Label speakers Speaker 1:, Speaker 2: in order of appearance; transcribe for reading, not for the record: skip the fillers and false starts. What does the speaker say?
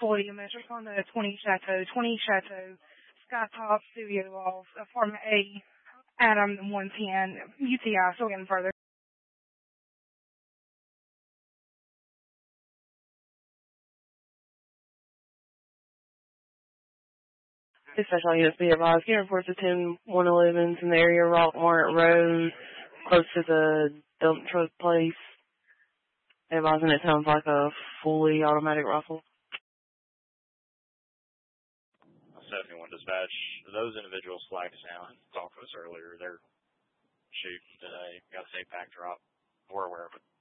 Speaker 1: William. It's just on the 20 Chateau, Skytop Studio Loft, Apartment A, Adam 110, UTI, still getting further.
Speaker 2: This special units be advised. Get reports of 10111s in the area of Rockmart Road, close to the dump truck place. Advising it sounds like a fully automatic rifle.
Speaker 3: 71 dispatch. Those individuals flagged us down and talked to us earlier. They're shooting today. Got a safe backdrop. We're aware of it.